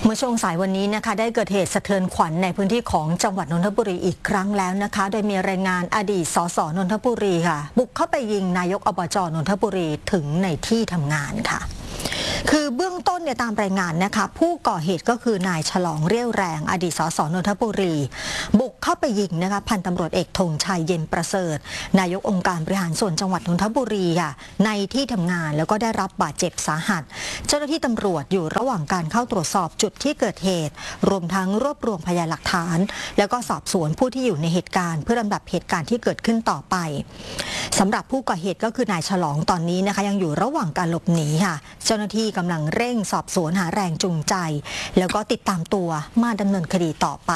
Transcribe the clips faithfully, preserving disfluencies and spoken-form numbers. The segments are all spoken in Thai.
มื่อช่วงสายวันนี้นะคะได้เกิดเหตุสะเทือนขวัญในพื้นที่ของจังหวัดนนทบุรีอีกครั้งแล้วนะคะโดยมีรายงานอดีตสสนนทบุรีค่ะบุกเข้าไปยิงนายกอบจนนทบุรีถึงในที่ทำงานค่ะคือเบื้องต้นเนี่ยตามรายงานนะคะผู้ก่อเหตุก็คือนายฉลองเรี่ยวแรงอดีตสสนนทบุรีบุกเข้าไปยิงนะคะพันตำรวจเอกธงชัยเย็นประเสริฐนายกองค์การบริหารส่วนจังหวัดนนทบุรีค่ะในที่ทำงานแล้วก็ได้รับบาดเจ็บสาหัสเจ้าหน้าที่ตำรวจอยู่ระหว่างการเข้าตรวจสอบจุดที่เกิดเหตุรวมทั้งรวบรวมพยานหลักฐานแล้วก็สอบสวนผู้ที่อยู่ในเหตุการณ์เพื่อลำดับเหตุการณ์ที่เกิดขึ้นต่อไปสำหรับผู้ก่อเหตุก็คือนายฉลองตอนนี้นะคะยังอยู่ระหว่างการหลบหนีค่ะเจ้าหน้าที่กำลังเร่งสอบสวนหาแรงจูงใจแล้วก็ติดตามตัวมาดำเนินคดีต่อไป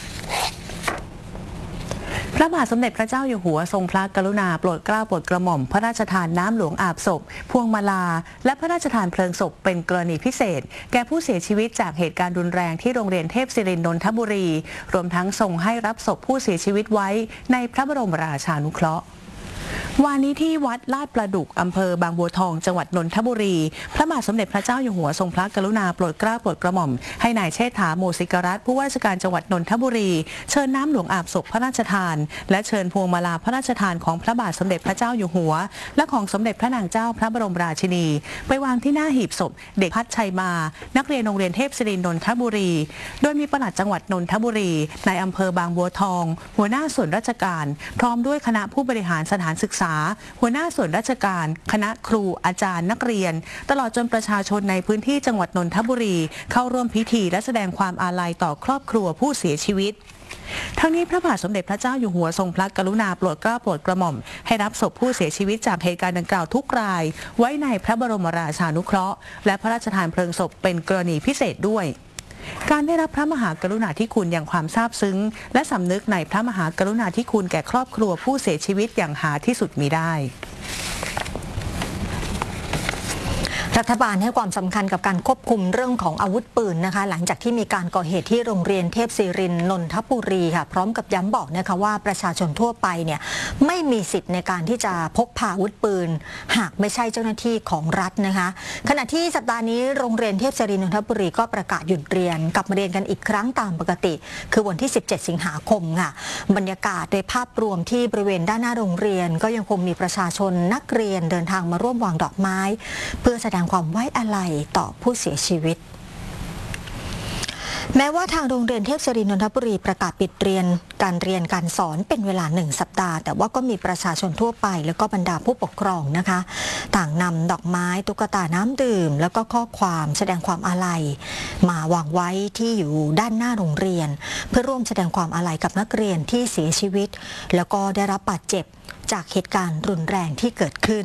พระบาทสมเด็จพระเจ้าอยู่หัวทรงพระกรุณาโปรดเกล้าโปรดกระหม่อมพระราชทานน้ำหลวงอาบศพพวงมาลาและพระราชทานเพลิงศพเป็นกรณีพิเศษแก่ผู้เสียชีวิตจากเหตุการณ์รุนแรงที่โรงเรียนเทพศิรินทร์นนทบุรีรวมทั้งทรงให้รับศพผู้เสียชีวิตไว้ในพระบรมราชานุเคราะห์วันนี้ที่วัดลาดประดุกอำเภอบางบัวทองจังหวัดนนทบุรีพระบาทสมเด็จพระเจ้าอยู่หัวทรงพระกรุณาโปรดเกล้าโปรดกระหม่อมให้นายเชษฐาโมสิกรัตน์ผู้ว่าราชการจังหวัดนนทบุรีเชิญน้ำหลวงอาบศพพระราชทานและเชิญพวงมาลาพระราชทานของพระบาทสมเด็จพระเจ้าอยู่หัวและของสมเด็จพระนางเจ้าพระบรมราชินีไปวางที่หน้าหีบศพเด็กพัฒชัยมานักเรียนโรงเรียนเทพศิรินทร์นนทบุรีโดยมีปลัดจังหวัดนนทบุรีนายอำเภอบางบัวทองหัวหน้าส่วนราชการพร้อมด้วยคณะผู้บริหารสถานศึกษาหัวหน้าส่วนราชการคณะครูอาจารย์นักเรียนตลอดจนประชาชนในพื้นที่จังหวัดนนทบุรีเข้าร่วมพิธีและแสดงความอาลัยต่อครอบครัวผู้เสียชีวิตทั้งนี้พระบาทสมเด็จพระเจ้าอยู่หัวทรงพระกรุณาโปรดเกล้าโปรดกระหม่อมให้รับศพผู้เสียชีวิตจากเหตุการณ์ดังกล่าวทุกรายไว้ในพระบรมราชานุเคราะห์และพระราชทานเพลิงศพเป็นกรณีพิเศษด้วยการได้รับพระมหากรุณาธิคุณอย่างความซาบซึ้งและสำนึกในพระมหากรุณาธิคุณแก่ครอบครัวผู้เสียชีวิตอย่างหาที่สุดมิได้รัฐบาลให้ความสำคัญกับการควบคุมเรื่องของอาวุธปืนนะคะหลังจากที่มีการก่อเหตุที่โรงเรียนเทพศิรินทร์นนทบุรีค่ะพร้อมกับย้ำบอกนะคะว่าประชาชนทั่วไปเนี่ยไม่มีสิทธิ์ในการที่จะพกพาอาวุธปืนหากไม่ใช่เจ้าหน้าที่ของรัฐนะคะขณะที่สัปดาห์นี้โรงเรียนเทพศิรินทร์นนทบุรีก็ประกาศหยุดเรียนกลับมาเรียนกันอีกครั้งตามปกติคือวันที่สิบเจ็ดสิงหาคมค่ะบรรยากาศโดยภาพรวมที่บริเวณด้านหน้าโรงเรียนก็ยังคงมีประชาชนนักเรียนเดินทางมาร่วมวางดอกไม้เพื่อแสดงความไว้อาลัยต่อผู้เสียชีวิตแม้ว่าทางโรงเรียนเทพศิรินทร์นนทบุรีประกาศปิดเรียนการเรียนการสอนเป็นเวลาหนึ่งสัปดาห์แต่ว่าก็มีประชาชนทั่วไปแล้วก็บรรดาผู้ปกครองนะคะต่างนำดอกไม้ตุ๊กตาน้ำดื่มแล้วก็ข้อความแสดงความอาลัยมาวางไว้ที่อยู่ด้านหน้าโรงเรียนเพื่อร่วมแสดงความอาลัยกับนักเรียนที่เสียชีวิตแล้วก็ได้รับบาดเจ็บจากเหตุการณ์รุนแรงที่เกิดขึ้น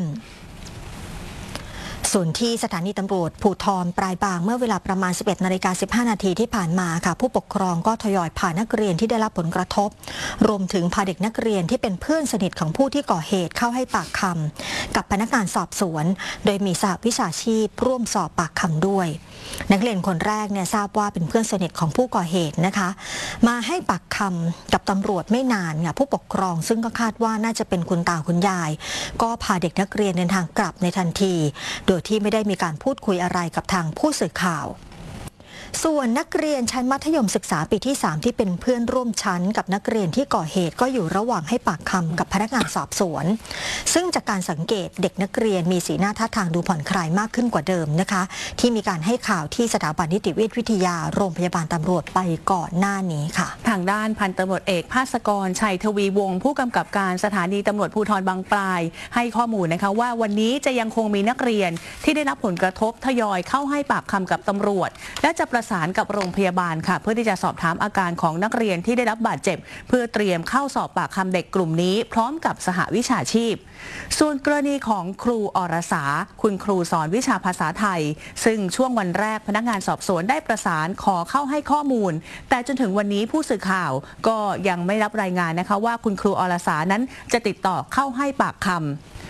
ส่วนที่สถานีตำรวจภูธรปลายบางเมื่อเวลาประมาณ สิบเอ็ดนาฬิกาสิบห้านาทีที่ผ่านมาค่ะผู้ปกครองก็ทยอยพานักเรียนที่ได้รับผลกระทบรวมถึงพาเด็กนักเรียนที่เป็นเพื่อนสนิทของผู้ที่ก่อเหตุเข้าให้ปากคำกับพนักงานสอบสวนโดยมีสหวิชาชีพร่วมสอบปากคำด้วยนักเรียนคนแรกเนี่ยทราบว่าเป็นเพื่อนสนิทของผู้ก่อเหตุนะคะมาให้ปากคำกับตำรวจไม่นานค่ะผู้ปกครองซึ่งก็คาดว่าน่าจะเป็นคุณตาคุณยายก็พาเด็กนักเรียนเดินทางกลับในทันทีโดยที่ไม่ได้มีการพูดคุยอะไรกับทางผู้สื่อข่าวส่วนนักเรียนชั้นมัธยมศึกษาปีที่สามที่เป็นเพื่อนร่วมชั้นกับนักเรียนที่ก่อเหตุก็อยู่ระหว่างให้ปากคำกับพนักงานสอบสวนซึ่งจากการสังเกตเด็กนักเรียนมีสีหน้าท่าทางดูผ่อนคลายมากขึ้นกว่าเดิมนะคะที่มีการให้ข่าวที่สถาบันนิติเวชวิทยาโรงพยาบาลตำรวจไปก่อนหน้านี้ค่ะทางด้านพันตำรวจเอกภาสกรชัยทวีวงศ์ผู้กำกับการสถานีตำรวจภูธรบางปลายให้ข้อมูลนะคะว่าวันนี้จะยังคงมีนักเรียนที่ได้รับผลกระทบทยอยเข้าให้ปากคำกับตำรวจและจะประสานกับโรงพยาบาลค่ะเพื่อที่จะสอบถามอาการของนักเรียนที่ได้รับบาดเจ็บเพื่อเตรียมเข้าสอบปากคำเด็กกลุ่มนี้พร้อมกับสหวิชาชีพส่วนกรณีของครูอรสาคุณครูสอนวิชาภาษาไทยซึ่งช่วงวันแรกพนักงานสอบสวนได้ประสานขอเข้าให้ข้อมูลแต่จนถึงวันนี้ผู้สื่อข่าวก็ยังไม่รับรายงานนะคะว่าคุณครูอรสานั้นจะติดต่อเข้าให้ปากคำ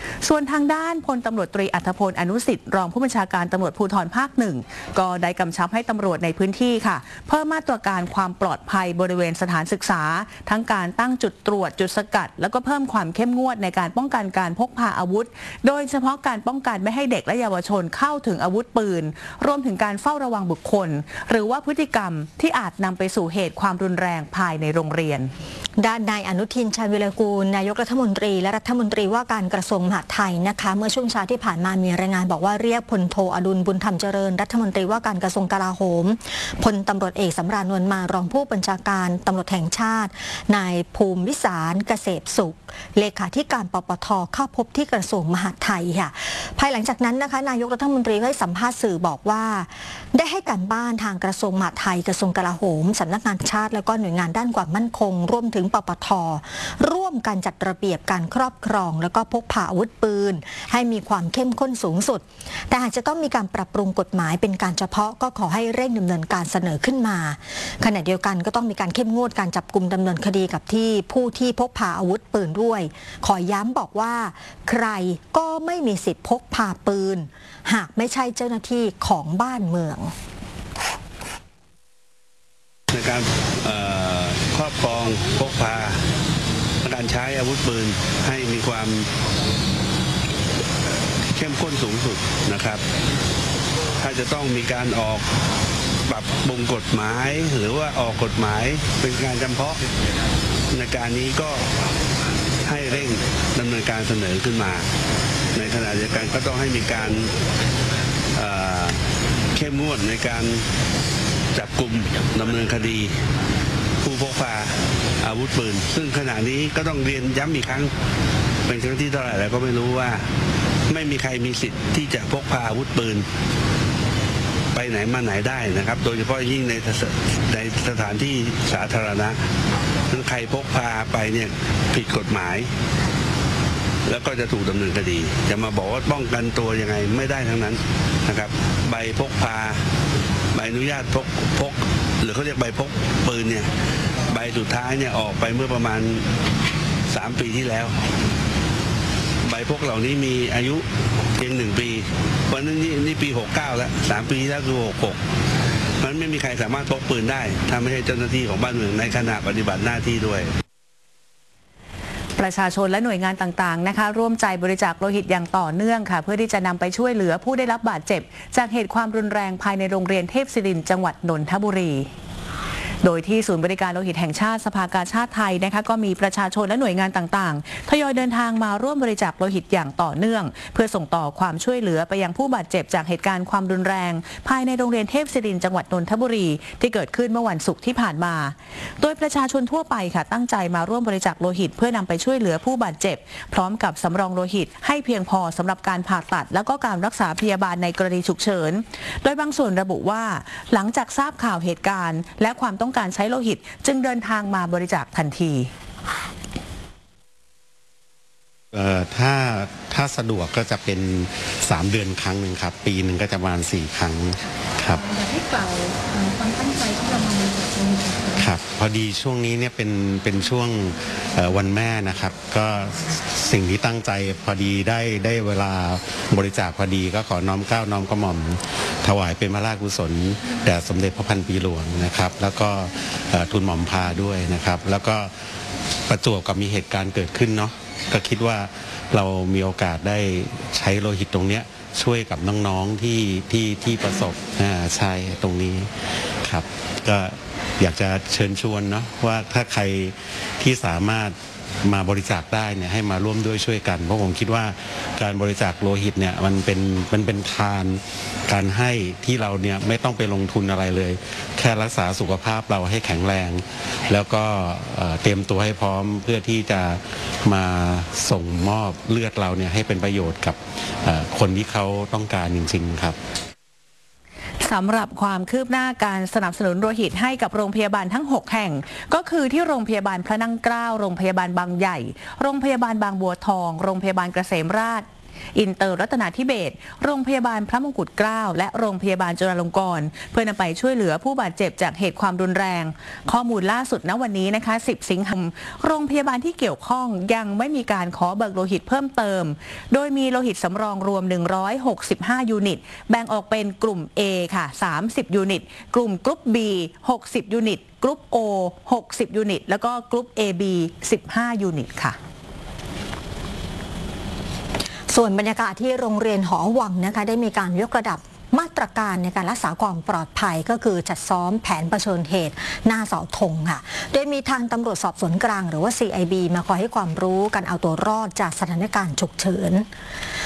ส่วนทางด้านพลตำรวจตรีอัธพลอนุสิทธิ์รองผู้บัญชาการตำรวจภูธรภาคหนึ่งก็ได้กำชับให้ตำรวจในพื้นที่ค่ะเพิ่มมาตรการความปลอดภัยบริเวณสถานศึกษาทั้งการตั้งจุดตรวจจุดสกัดแล้วก็เพิ่มความเข้มงวดในการป้องกันการพกพาอาวุธโดยเฉพาะการป้องกันไม่ให้เด็กและเยาวชนเข้าถึงอาวุธปืนรวมถึงการเฝ้าระวังบุคคลหรือว่าพฤติกรรมที่อาจนำไปสู่เหตุความรุนแรงภายในโรงเรียนด้านนายอนุทินชาญวิรากูลนายกรัฐมนตรีและรัฐมนตรีว่าการกระทรวงมหาดไทยนะคะเมื่อช่วงเช้าที่ผ่านมามีรายงานบอกว่าเรียกพลโทอดุลบุญธรรมเจริญรัฐมนตรีว่าการกระทรวงกลาโหมพลตำรวจเอกสำราญนวลมารองผู้บัญชาการตำรวจแห่งชาตินายภูมิวิสารเกษตรสุขเลขาธิการปปทเข้าพบที่กระทรวงมหาดไทยค่ะภายหลังจากนั้นนะคะนายกรัฐมนตรีให้สัมภาษณ์สื่อบอกว่าได้ให้การบ้านทางกระทรวงมหาดไทยกระทรวงกลาโหมสำนักงานชาติและก็หน่วยงานด้านความมั่นคงรวมถึงปปทร่วมกันจัดระเบียบการครอบครองแล้วก็พกพาอาวุธปืนให้มีความเข้มข้นสูงสุดแต่หากจะต้องมีการปรับปรุงกฎหมายเป็นการเฉพาะก็ขอให้เร่งดำเนินการเสนอขึ้นมาขณะเดียวกันก็ต้องมีการเข้มงวดการจับกุมดำเนินคดีกับที่ผู้ที่พกพาอาวุธปืนด้วยขอย้ำบอกว่าใครก็ไม่มีสิทธิ์พกพาปืนหากไม่ใช่เจ้าหน้าที่ของบ้านเมืองในการครอบครองพกพาการใช้อาวุธปืนให้มีความเข้มข้นสูงสุดนะครับถ้าจะต้องมีการออกปรับปรุงกฎหมายหรือว่าออกกฎหมายเป็นการจำเพาะในการนี้ก็ให้เร่งดำเนินการเสนอขึ้นมาในขณะเดียวกันก็ต้องให้มีการเข้มงวดในการจับกุมดำเนินคดีผู้พกพาอาวุธปืนซึ่งขณะนี้ก็ต้องเรียนย้ำอีกครั้งเป็นครั้งที่เท่าไหร่แล้วก็ไม่รู้ว่าไม่มีใครมีสิทธิ์ที่จะพกพาอาวุธปืนไปไหนมาไหนได้นะครับโดยเฉพาะยิ่งในในสถานที่สาธารณะถ้าใครพกพาไปเนี่ยผิดกฎหมายแล้วก็จะถูกดำเนินคดีจะมาบอกว่าป้องกันตัวยังไงไม่ได้ทั้งนั้นนะครับใบพกพาใบอนุญาตพกพกหรือเขาเรียกใบพกปืนเนี่ยใบสุดท้ายเนี่ยออกไปเมื่อประมาณสามปีที่แล้วใบพกเหล่านี้มีอายุเพียงหนึ่งปีเพราะนี่นี่ปีหกเก้าแล้วสามปีแล้วคือหกหกมันไม่มีใครสามารถพกปืนได้ถ้าไม่ใช่เจ้าหน้าที่ของบ้านเมืองในขณะปฏิบัติหน้าที่ด้วยประชาชนและหน่วยงานต่างๆนะคะร่วมใจบริจาคโลหิตอย่างต่อเนื่องค่ะเพื่อที่จะนำไปช่วยเหลือผู้ได้รับบาดเจ็บจากเหตุความรุนแรงภายในโรงเรียนเทพศิรินทร์จังหวัดนนทบุรีโดยที่ศูนย์บริการโลหิตแห่งชาติสภากาชาดไทยนะคะก็มีประชาชนและหน่วยงานต่างๆทยอยเดินทางมาร่วมบริจาคโลหิตอย่างต่อเนื่องเพื่อส่งต่อความช่วยเหลือไปยังผู้บาดเจ็บจากเหตุการณ์ความรุนแรงภายในโรงเรียนเทพศิรินทร์จังหวัดนนทบุรีที่เกิดขึ้นเมื่อวันศุกร์ที่ผ่านมาโดยประชาชนทั่วไปค่ะตั้งใจมาร่วมบริจาคโลหิตเพื่อนำไปช่วยเหลือผู้บาดเจ็บพร้อมกับสำรองโลหิตให้เพียงพอสำหรับการผ่าตัดแล้วก็การรักษาพยาบาลในกรณีฉุกเฉินโดยบางส่วนระบุว่าหลังจากทราบข่าวเหตุการณ์และความต้องการใช้โลหิตจึงเดินทางมาบริจาคทันทีเอ่อถ้าถ้าสะดวกก็จะเป็นสามเดือนครั้งหนึ่งครับปีหนึ่งก็จะประมาณสี่ครั้งครับอยากให้กล่าวความตั้งใจที่เรามาบริจาคโลหิตครับพอดีช่วงนี้เนี่ยเป็นเป็นช่วงวันแม่นะครับก็สิ่งที่ตั้งใจพอดีได้ได้เวลาบริจาคพอดีก็ขอน้อมเกล้าน้อมกระหม่อมถวายเป็นพระราชกุศลแด่สมเด็จพระพันปีหลวงนะครับแล้วก็ทูลหม่อมพาด้วยนะครับแล้วก็ประจวบกับมีเหตุการณ์เกิดขึ้นเนาะก็คิดว่าเรามีโอกาสได้ใช้โลหิตตรงเนี้ยช่วยกับน้องๆที่ที่ที่ประสบใช่ตรงนี้ครับก็อยากจะเชิญชวนเนาะว่าถ้าใครที่สามารถมาบริจาคได้เนี่ยให้มาร่วมด้วยช่วยกันเพราะผมคิดว่าการบริจาคโลหิตเนี่ยมันเป็นมันเป็นทานการให้ที่เราเนี่ยไม่ต้องไปลงทุนอะไรเลยแค่รักษาสุขภาพเราให้แข็งแรงแล้วก็เตรียมตัวให้พร้อมเพื่อที่จะมาส่งมอบเลือดเราเนี่ยให้เป็นประโยชน์กับคนที่เขาต้องการจริงๆครับสำหรับความคืบหน้าการสนับสนุนโลหิตให้กับโรงพยาบาลทั้งหกแห่งก็คือที่โรงพยาบาลพระนั่งเกล้าโรงพยาบาลบางใหญ่โรงพยาบาลบางบัวทองโรงพยาบาลเกษมราษฎร์อินเตอร์รัตนาธิเบศรโรงพยาบาลพระมงกุฎเกล้าและโรงพยาบาลจุฬาลงกรณ์เพื่อนำไปช่วยเหลือผู้บาดเจ็บจากเหตุความรุนแรงข้อมูลล่าสุดณวันนี้นะคะสิบสิงหาคมโรงพยาบาลที่เกี่ยวข้องยังไม่มีการขอเบิกโลหิตเพิ่มเติมโดยมีโลหิตสำรองรวมหนึ่งร้อยหกสิบห้ายูนิตแบ่งออกเป็นกลุ่ม A ค่ะสามสิบยูนิตกลุ่มกรุ๊ป B หกสิบยูนิตกรุ๊ป O หกสิบยูนิตแล้วก็กรุ๊ป เอ บี สิบห้ายูนิตค่ะส่วนบรรยากาศที่โรงเรียนหอวังนะคะได้มีการยกระดับมาตรการในการรักษาความปลอดภัยก็คือจัดซ้อมแผนเผชิญเหตุหน้าเสาธงค่ะโดยมีทางตำรวจสอบสวนกลางหรือว่า ซี ไอ บี มาคอยให้ความรู้การเอาตัวรอดจากสถานการณ์ฉุกเฉิน